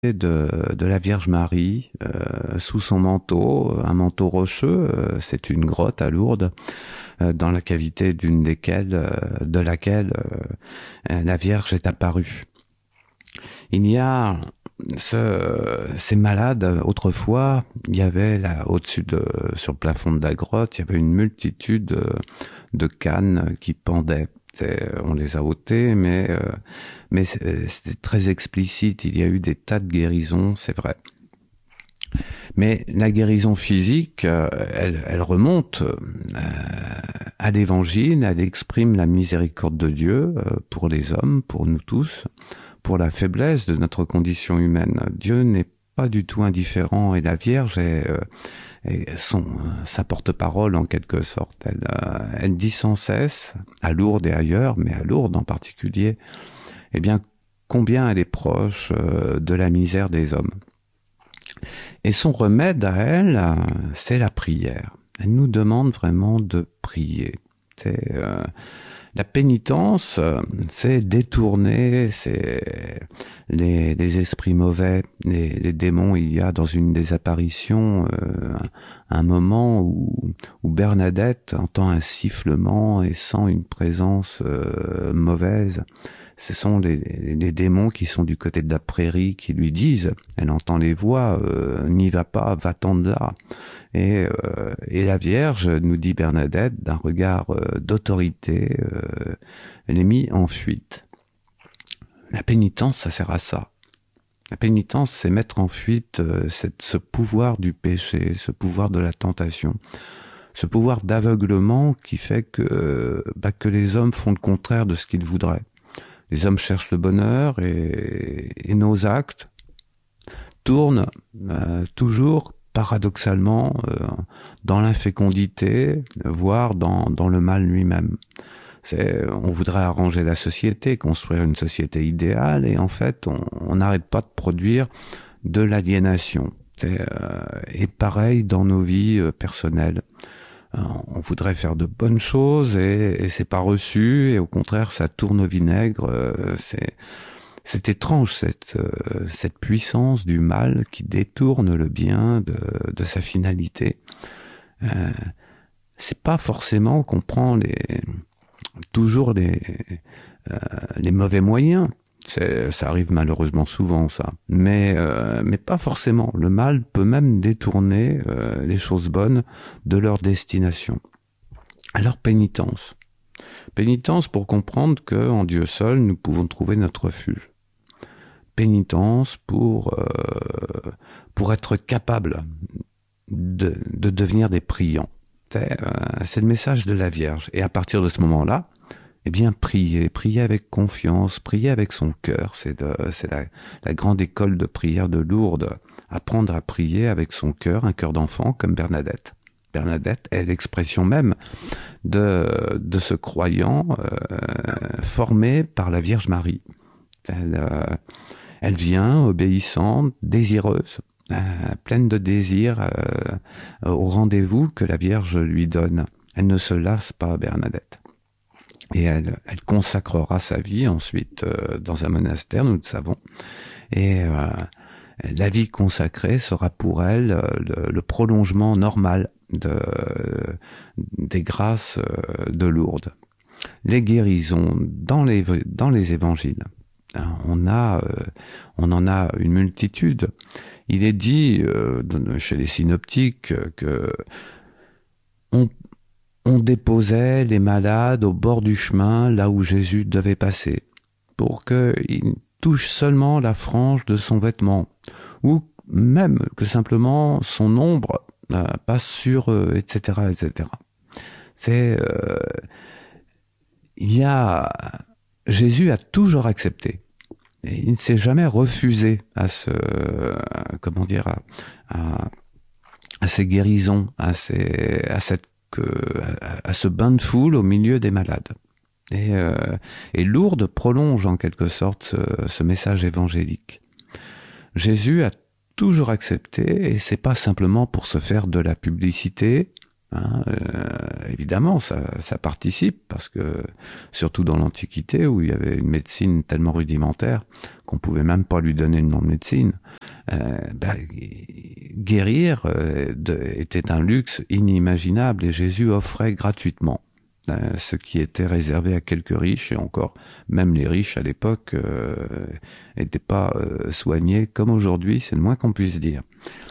de la Vierge Marie sous son manteau, un manteau rocheux. C'est une grotte à Lourdes, dans la cavité de laquelle la Vierge est apparue. Il y a ces malades. Autrefois, il y avait là sur le plafond de la grotte, il y avait une multitude de cannes qui pendaient. On les a ôtés, mais c'était très explicite. Il y a eu des tas de guérisons, c'est vrai. Mais la guérison physique, elle remonte à l'Évangile. Elle exprime la miséricorde de Dieu pour les hommes, pour nous tous, pour la faiblesse de notre condition humaine. Dieu n'est pas du tout indifférent, et la Vierge est sa porte-parole en quelque sorte. Elle dit sans cesse, à Lourdes et ailleurs, mais à Lourdes en particulier, eh bien, combien elle est proche de la misère des hommes. Et son remède à elle, c'est la prière. Elle nous demande vraiment de prier. La pénitence, c'est détourner, c'est les esprits mauvais, les démons. Il y a dans une des apparitions un moment où Bernadette entend un sifflement et sent une présence mauvaise. Ce sont les démons qui sont du côté de la prairie qui lui disent, elle entend les voix, n'y va pas, va-t'en de là. Et la Vierge, nous dit Bernadette, d'un regard d'autorité, les mit en fuite. La pénitence, ça sert à ça. La pénitence, c'est mettre en fuite ce pouvoir du péché, ce pouvoir de la tentation, ce pouvoir d'aveuglement qui fait que les hommes font le contraire de ce qu'ils voudraient. Les hommes cherchent le bonheur et nos actes tournent toujours paradoxalement dans l'infécondité, voire dans le mal lui-même. On voudrait arranger la société, construire une société idéale, et en fait, on n'arrête pas de produire de l'aliénation. Et pareil dans nos vies personnelles. On voudrait faire de bonnes choses et c'est pas reçu, et au contraire, ça tourne au vinaigre. C'est étrange, cette puissance du mal qui détourne le bien de sa finalité. C'est pas forcément qu'on prend toujours les mauvais moyens. Ça arrive malheureusement souvent, ça. Mais pas forcément. Le mal peut même détourner les choses bonnes de leur destination. Alors pénitence. Pénitence pour comprendre que en Dieu seul, nous pouvons trouver notre refuge. Pénitence pour être capable de devenir des priants. C'est le message de la Vierge. Et à partir de ce moment-là, eh bien, prier avec confiance, prier avec son cœur. C'est la grande école de prière de Lourdes. Apprendre à prier avec son cœur, un cœur d'enfant comme Bernadette. Bernadette est l'expression même de ce croyant formé par la Vierge Marie. Elle vient obéissante, désireuse, pleine de désir au rendez-vous que la Vierge lui donne. Elle ne se lasse pas, Bernadette. Et elle consacrera sa vie ensuite dans un monastère, nous le savons. Et la vie consacrée sera pour elle le prolongement normal des grâces de Lourdes. Les guérisons dans les évangiles. On en a une multitude. Il est dit chez les synoptiques que on déposait les malades au bord du chemin, là où Jésus devait passer, pour qu'ils touchent seulement la frange de son vêtement, ou même que simplement son ombre passe sur eux, etc., etc. Jésus a toujours accepté. Et il ne s'est jamais refusé à ces guérisons, à ce bain de foule au milieu des malades. Et Lourdes prolonge en quelque sorte ce message évangélique. Jésus a toujours accepté, et c'est pas simplement pour se faire de la publicité. Évidemment, ça participe, parce que surtout dans l'Antiquité, où il y avait une médecine tellement rudimentaire qu'on pouvait même pas lui donner le nom de médecine, guérir était un luxe inimaginable et Jésus offrait gratuitement ce qui était réservé à quelques riches, et encore, même les riches à l'époque n'étaient pas soignés comme aujourd'hui, c'est le moins qu'on puisse dire.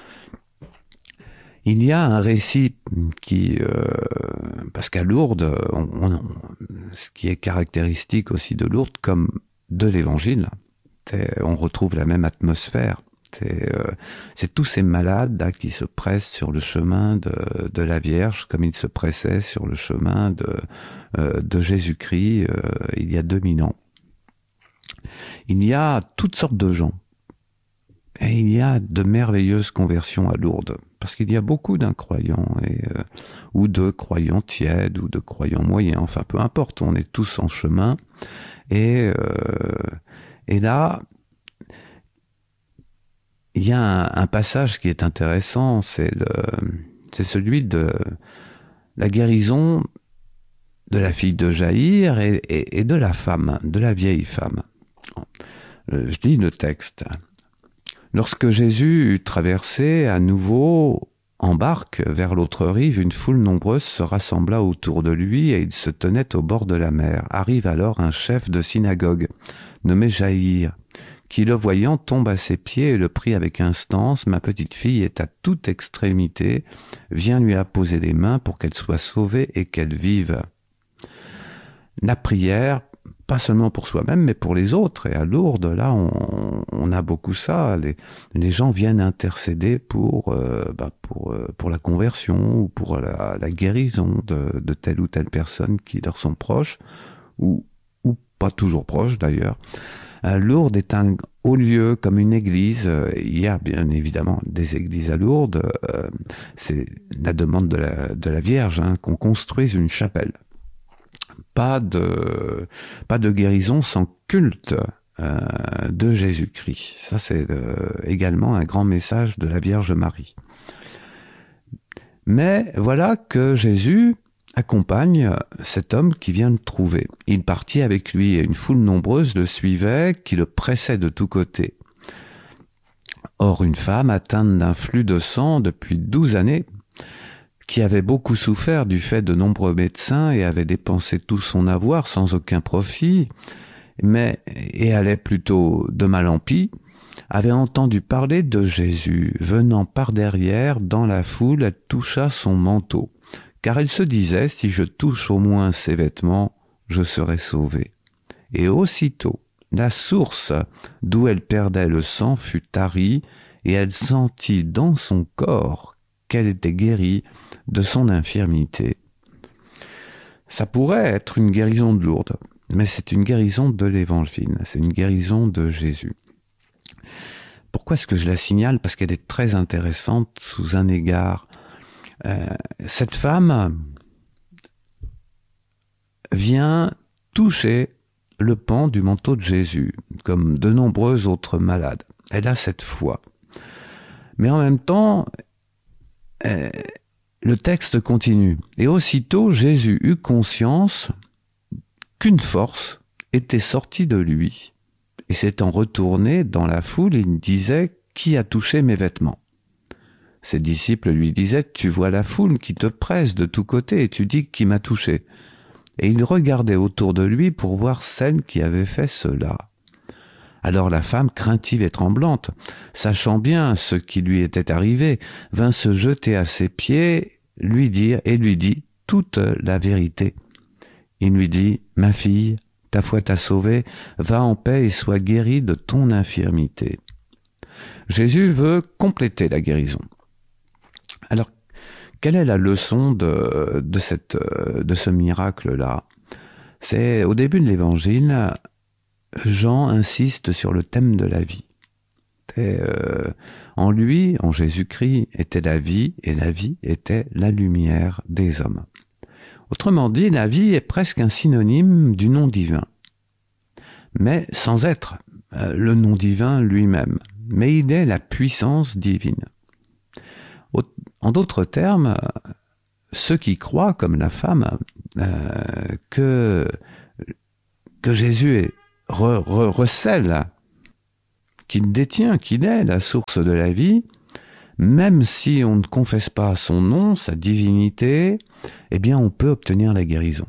Il y a un récit qui, parce qu'à Lourdes, ce qui est caractéristique aussi de Lourdes, comme de l'Évangile, on retrouve la même atmosphère. C'est tous ces malades là, qui se pressent sur le chemin de la Vierge, comme ils se pressaient sur le chemin de Jésus-Christ il y a 2000 ans. Il y a toutes sortes de gens. Et il y a de merveilleuses conversions à Lourdes, parce qu'il y a beaucoup d'incroyants, ou de croyants tièdes, ou de croyants moyens, enfin peu importe, on est tous en chemin. Et là, il y a un passage qui est intéressant, c'est celui de la guérison de la fille de Jaïr et de la femme, de la vieille femme. Je lis le texte. Lorsque Jésus eut traversé à nouveau en barque vers l'autre rive, une foule nombreuse se rassembla autour de lui et il se tenait au bord de la mer. Arrive alors un chef de synagogue, nommé Jaïr, qui le voyant tombe à ses pieds et le prie avec instance. Ma petite fille est à toute extrémité, viens lui apposer les mains pour qu'elle soit sauvée et qu'elle vive. La prière, pas seulement pour soi-même, mais pour les autres. Et à Lourdes, là, on a beaucoup ça. Les gens viennent intercéder pour la conversion ou pour la guérison de telle ou telle personne qui leur sont proches, ou pas toujours proches d'ailleurs. Lourdes est un haut lieu comme une église. Il y a bien évidemment des églises à Lourdes. C'est la demande de la Vierge qu'on construise une chapelle. Pas de guérison sans culte de Jésus-Christ. Ça, c'est également un grand message de la Vierge Marie. Mais voilà que Jésus accompagne cet homme qui vient le trouver. Il partit avec lui et une foule nombreuse le suivait, qui le pressait de tous côtés. Or, une femme atteinte d'un flux de sang depuis 12 années, qui avait beaucoup souffert du fait de nombreux médecins et avait dépensé tout son avoir sans aucun profit, et allait plutôt de mal en pis, avait entendu parler de Jésus. Venant par derrière, dans la foule, elle toucha son manteau, car elle se disait, si je touche au moins ses vêtements, je serai sauvée. Et aussitôt, la source d'où elle perdait le sang fut tarie, et elle sentit dans son corps qu'elle était guérie de son infirmité. Ça pourrait être une guérison de Lourdes, mais c'est une guérison de l'Évangile, c'est une guérison de Jésus. Pourquoi est-ce que je la signale? Parce qu'elle est très intéressante sous un égard. Cette femme vient toucher le pan du manteau de Jésus, comme de nombreux autres malades. Elle a cette foi. Mais en même temps, le texte continue. Et aussitôt, Jésus eut conscience qu'une force était sortie de lui. Et s'étant retourné dans la foule, il disait, « Qui a touché mes vêtements ?» Ses disciples lui disaient, « Tu vois la foule qui te presse de tous côtés et tu dis, qui m'a touché ?» Et il regardait autour de lui pour voir celle qui avait fait cela. Alors la femme, craintive et tremblante, sachant bien ce qui lui était arrivé, vint se jeter à ses pieds, lui dit toute la vérité. Il lui dit, « Ma fille, ta foi t'a sauvée, va en paix et sois guérie de ton infirmité. » Jésus veut compléter la guérison. Alors, quelle est la leçon de ce miracle-là? C'est au début de l'Évangile, Jean insiste sur le thème de la vie. En lui, en Jésus-Christ, était la vie, et la vie était la lumière des hommes. Autrement dit, la vie est presque un synonyme du nom divin, mais sans être le nom divin lui-même, mais il est la puissance divine. En d'autres termes, ceux qui croient, comme la femme, que Jésus recèle qu'il détient, qu'il est la source de la vie, même si on ne confesse pas son nom, sa divinité, eh bien on peut obtenir la guérison.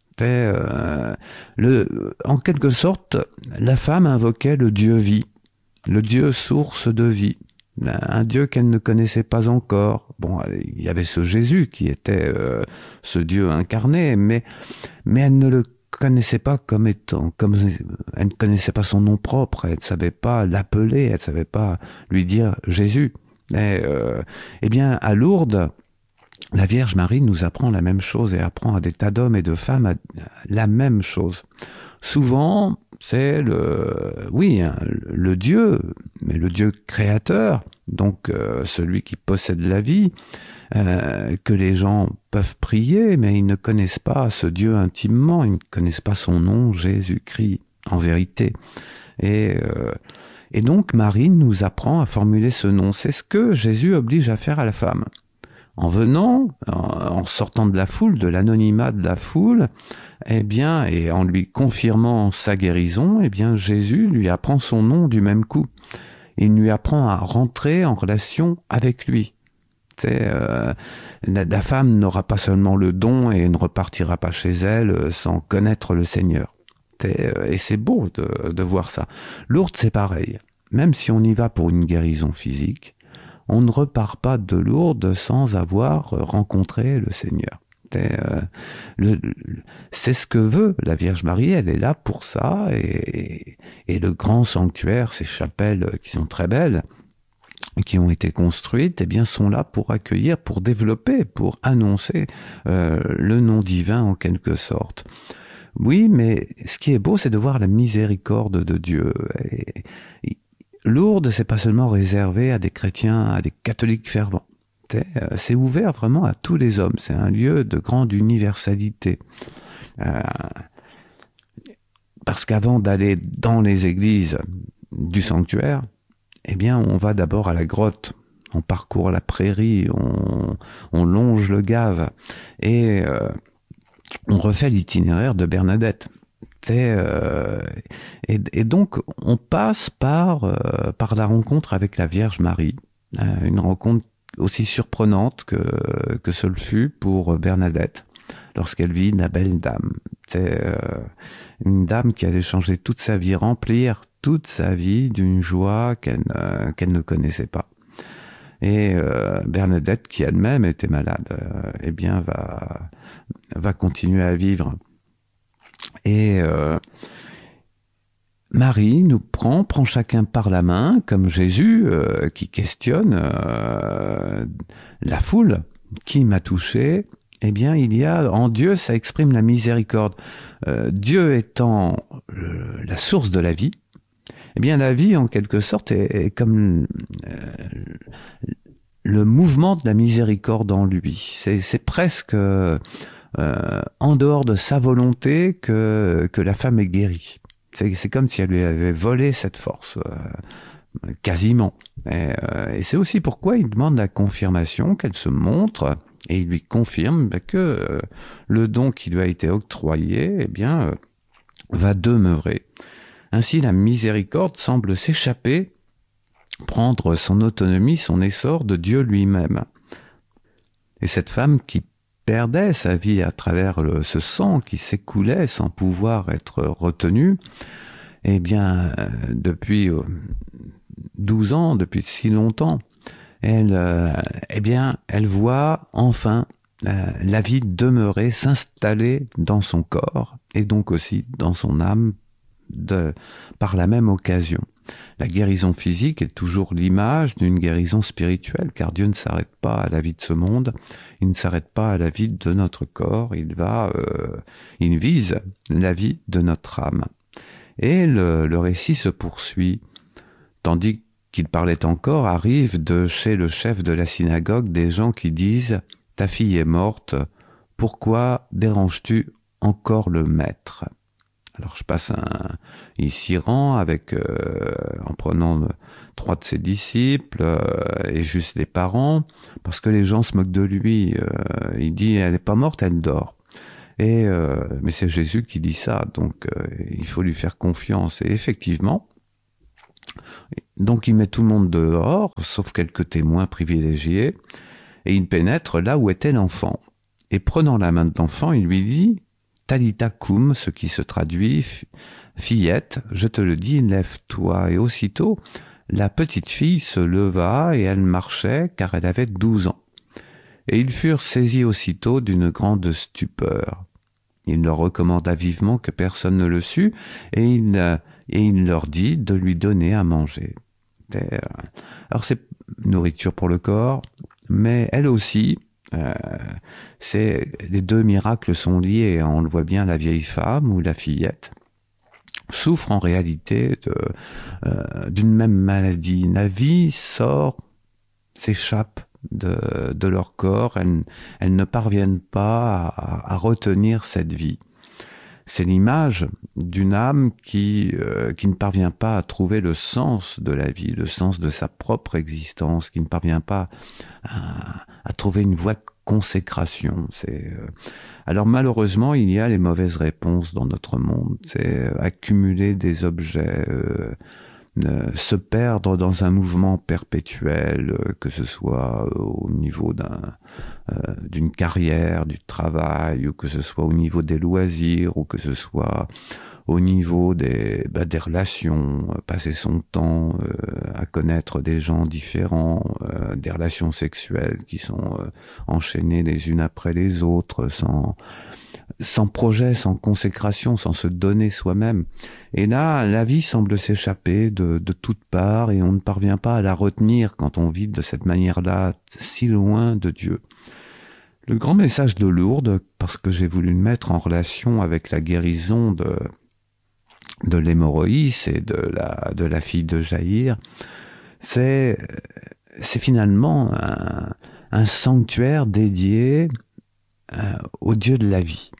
En quelque sorte, la femme invoquait le Dieu vie, le Dieu source de vie, un Dieu qu'elle ne connaissait pas encore. Bon, il y avait ce Jésus qui était ce Dieu incarné, mais elle ne le connaissait pas comme elle ne connaissait pas son nom propre, elle ne savait pas l'appeler, elle ne savait pas lui dire Jésus. Eh bien, à Lourdes, la Vierge Marie nous apprend la même chose et apprend à des tas d'hommes et de femmes la même chose. Souvent, c'est le Dieu, mais le Dieu créateur, donc celui qui possède la vie, que les gens peuvent prier, mais ils ne connaissent pas ce Dieu intimement, ils ne connaissent pas son nom, Jésus-Christ, en vérité. Et donc Marie nous apprend à formuler ce nom. C'est ce que Jésus oblige à faire à la femme. En venant, en sortant de la foule, de l'anonymat de la foule, eh bien, et en lui confirmant sa guérison, eh bien, Jésus lui apprend son nom du même coup. Il lui apprend à rentrer en relation avec lui. La femme n'aura pas seulement le don et ne repartira pas chez elle sans connaître le Seigneur. Et c'est beau de voir ça. Lourdes, c'est pareil. Même si on y va pour une guérison physique, on ne repart pas de Lourdes sans avoir rencontré le Seigneur. C'est ce que veut la Vierge Marie, elle est là pour ça, et le grand sanctuaire, ces chapelles qui sont très belles, qui ont été construites, eh bien, sont là pour accueillir, pour développer, pour annoncer le nom divin en quelque sorte. Oui, mais ce qui est beau, c'est de voir la miséricorde de Dieu. Lourdes, c'est pas seulement réservé à des chrétiens, à des catholiques fervents. C'est ouvert vraiment à tous les hommes. C'est un lieu de grande universalité. Parce qu'avant d'aller dans les églises du sanctuaire, eh bien, on va d'abord à la grotte. On parcourt la prairie, on longe le Gave et on refait l'itinéraire de Bernadette. Et donc, on passe par la rencontre avec la Vierge Marie, une rencontre aussi surprenante que ce le fut pour Bernadette, lorsqu'elle vit la belle dame. Une dame qui allait changer toute sa vie, remplir toute sa vie d'une joie qu'elle ne connaissait pas. Et Bernadette, qui elle-même était malade, eh bien va continuer à vivre. Et Marie nous prend chacun par la main, comme Jésus qui questionne la foule. Qui m'a touché? Eh bien, il y a en Dieu, ça exprime la miséricorde. Dieu étant la source de la vie, eh bien, la vie, en quelque sorte, est comme le mouvement de la miséricorde en lui. C'est presque en dehors de sa volonté que la femme est guérie. C'est comme si elle lui avait volé cette force, quasiment. Et c'est aussi pourquoi il demande la confirmation, qu'elle se montre, et il lui confirme que le don qui lui a été octroyé, eh bien, va demeurer. Ainsi, la miséricorde semble s'échapper, prendre son autonomie, son essor de Dieu lui-même. Et cette femme qui perdait sa vie à travers ce sang qui s'écoulait sans pouvoir être retenu, eh bien, depuis 12 ans, depuis si longtemps, elle voit enfin la vie demeurer, s'installer dans son corps et donc aussi dans son âme par la même occasion. La guérison physique est toujours l'image d'une guérison spirituelle, car Dieu ne s'arrête pas à la vie de ce monde, il ne s'arrête pas à la vie de notre corps, il vise la vie de notre âme. Et le récit se poursuit, tandis qu'il parlait encore, arrivent de chez le chef de la synagogue des gens qui disent « Ta fille est morte, pourquoi déranges-tu encore le maître ?» Alors je passe il s'y rend en prenant 3 de ses disciples et juste les parents, parce que les gens se moquent de lui. Il dit, elle n'est pas morte, elle dort. Mais c'est Jésus qui dit ça, donc il faut lui faire confiance. Et effectivement, Donc il met tout le monde dehors, sauf quelques témoins privilégiés, et il pénètre là où était l'enfant. Et prenant la main de l'enfant, il lui dit « Talita cum », ce qui se traduit « Fillette, je te le dis, lève-toi ». Et aussitôt, la petite fille se leva et elle marchait car elle avait 12 ans. Et ils furent saisis aussitôt d'une grande stupeur. Il leur recommanda vivement que personne ne le sût et il leur dit de lui donner à manger. Alors c'est nourriture pour le corps, mais elle aussi, les deux miracles sont liés. On le voit bien, la vieille femme ou la fillette souffre en réalité d'une même maladie. La vie s'échappe de leur corps, elles ne parviennent pas à retenir cette vie. C'est l'image d'une âme qui ne parvient pas à trouver le sens de la vie, le sens de sa propre existence, qui ne parvient pas à trouver une voie de consécration. Alors malheureusement, il y a les mauvaises réponses dans notre monde. C'est accumuler des objets, se perdre dans un mouvement perpétuel, que ce soit au niveau d'une carrière, du travail, ou que ce soit au niveau des loisirs, ou que ce soit au niveau des relations, passer son temps à connaître des gens différents, des relations sexuelles qui sont enchaînées les unes après les autres, sans projet, sans consécration, sans se donner soi-même. Et là, la vie semble s'échapper de toutes parts et on ne parvient pas à la retenir quand on vit de cette manière-là, si loin de Dieu. Le grand message de Lourdes, parce que j'ai voulu le mettre en relation avec la guérison de l'hémorroïs et de la fille de Jaïr, c'est finalement un sanctuaire dédié au Dieu de la vie.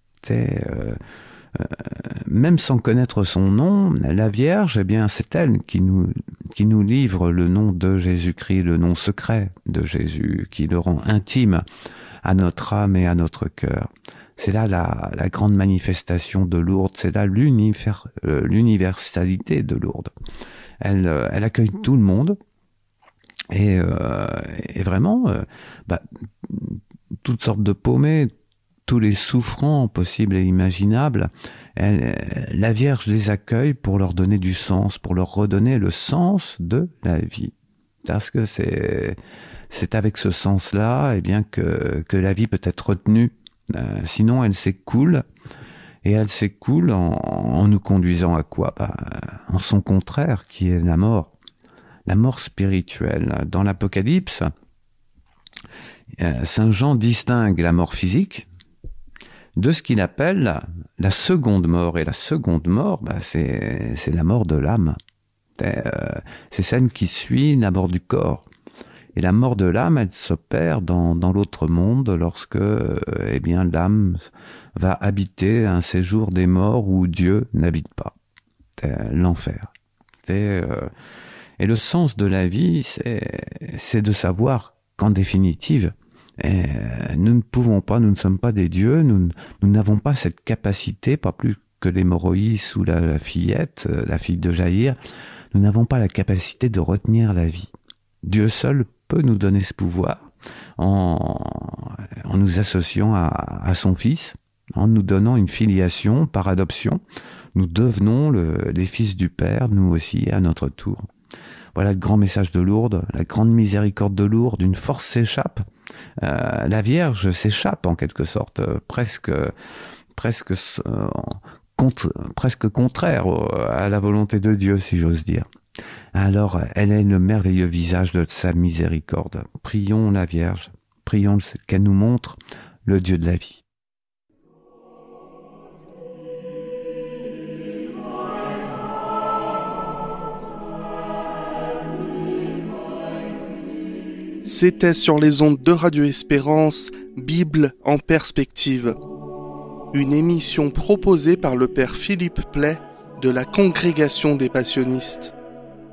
Même sans connaître son nom, la Vierge, eh bien, c'est elle qui nous livre le nom de Jésus-Christ, le nom secret de Jésus, qui le rend intime à notre âme et à notre cœur. C'est là la grande manifestation de Lourdes, c'est là l'universalité de Lourdes. Elle accueille tout le monde et vraiment, toutes sortes de paumés, tous les souffrants possibles et imaginables, la Vierge les accueille pour leur donner du sens, pour leur redonner le sens de la vie. Parce que c'est avec ce sens-là, eh bien, que la vie peut être retenue. Sinon, elle s'écoule, et elle s'écoule en nous conduisant à quoi ? En son contraire, qui est la mort spirituelle. Dans l'Apocalypse, Saint Jean distingue la mort physique de ce qu'il appelle la seconde mort. Et la seconde mort, c'est la mort de l'âme. C'est celle qui suit la mort du corps. Et la mort de l'âme, elle s'opère dans l'autre monde lorsque l'âme va habiter un séjour des morts où Dieu n'habite pas. L'enfer. Et le sens de la vie, c'est de savoir qu'en définitive, nous ne pouvons pas, nous ne sommes pas des dieux, nous n'avons pas cette capacité, pas plus que l'hémorroïs ou la fillette, la fille de Jaïr, nous n'avons pas la capacité de retenir la vie. Dieu seul peut nous donner ce pouvoir en nous associant à son Fils, en nous donnant une filiation par adoption. Nous devenons les fils du Père, nous aussi, à notre tour. Voilà le grand message de Lourdes, la grande miséricorde de Lourdes, une force s'échappe. La Vierge s'échappe en quelque sorte, presque contraire à la volonté de Dieu, si j'ose dire. Alors, elle est le merveilleux visage de sa miséricorde. Prions la Vierge, prions qu'elle nous montre le Dieu de la vie. C'était sur les ondes de Radio Espérance, Bible en perspective. Une émission proposée par le père Philippe Play de la Congrégation des Passionistes.